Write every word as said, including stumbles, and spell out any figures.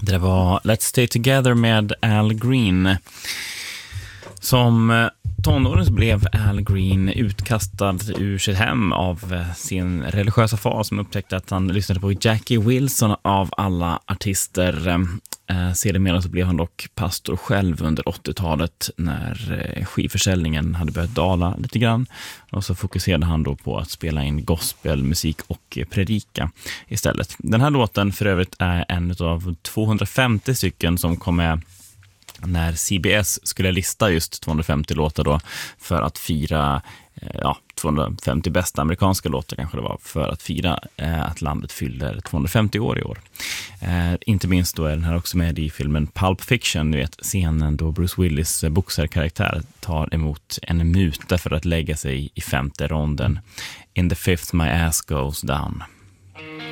Det var Let's Stay Together med Al Green. Som tonåring så blev Al Green utkastad ur sitt hem av sin religiösa far som upptäckte att han lyssnade på Jackie Wilson av alla artister. Eh, sedermera så blev han dock pastor själv under åttiotalet när eh, skivförsäljningen hade börjat dala lite grann. Och så fokuserade han då på att spela in gospelmusik och predika istället. Den här låten för övrigt är en av tvåhundrafemtio stycken som kom med när C B S skulle lista just tvåhundrafemtio låtar då för att fira ja, tvåhundrafemtio bästa amerikanska låtar kanske det var, för att fira eh, att landet fyller tvåhundrafemtio år i år. Eh, inte minst då är den här också med i filmen Pulp Fiction, ni vet scenen då Bruce Willis eh, boxarkaraktär tar emot en muta för att lägga sig i femte ronden. In the fifth my ass goes down.